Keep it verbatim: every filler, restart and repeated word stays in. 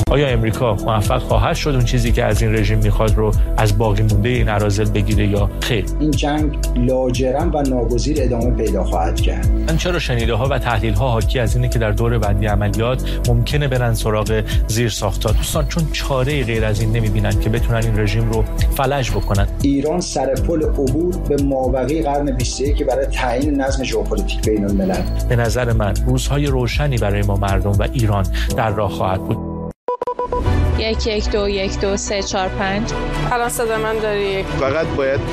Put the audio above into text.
آیا امریکا موفق خواهد شد اون چیزی که از این رژیم میخواد رو از باقی مونده این اراذل بگیره یا خیر؟ این جنگ لاجرم و ناگزیر ادامه پیدا خواهد کرد. من چرا شنیده ها و تحلیل ها حاکی از اینه که در دور بعدی عملیات ممکنه برن سراغ زیر ساخت‌ها. دوستان چون چاره غیر از این نمیبینن که بتونن این رژیم رو فلج بکنن. ایران سر پل عبور به مابقی قرن بیست و یک برای تعیین نظم ژئوپلیتیک بین الملل. به نظر من روزهای روشنی برای ما مردم و ایران در راه خواهد بود. یک یک دو یک دو سه چهار پنج. الان صدا من داری؟ فقط باید